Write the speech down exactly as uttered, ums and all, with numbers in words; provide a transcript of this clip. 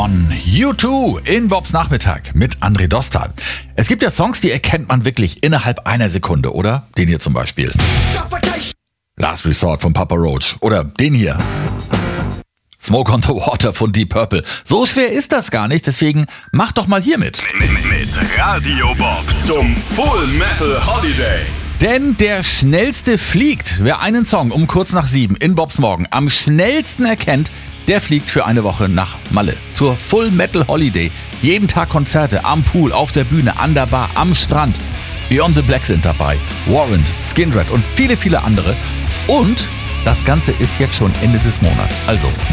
On. U zwei in Bobs Nachmittag mit André Dostal. Es gibt ja Songs, die erkennt man wirklich innerhalb einer Sekunde, oder? Den hier zum Beispiel. Last Resort von Papa Roach. Oder den hier. Smoke on the Water von Deep Purple. So schwer ist das gar nicht, deswegen mach doch mal hier mit. Mit, mit Radio Bob zum Full Metal Holiday. Denn der Schnellste fliegt. Wer einen Song um kurz nach sieben in Bobs Morgen am schnellsten erkennt, der fliegt für eine Woche nach Malle. Zur Full Metal Holiday. Jeden Tag Konzerte am Pool, auf der Bühne, an der Bar, am Strand. Beyond the Black sind dabei, Warrant, Skindred und viele, viele andere. Und das Ganze ist jetzt schon Ende des Monats. Also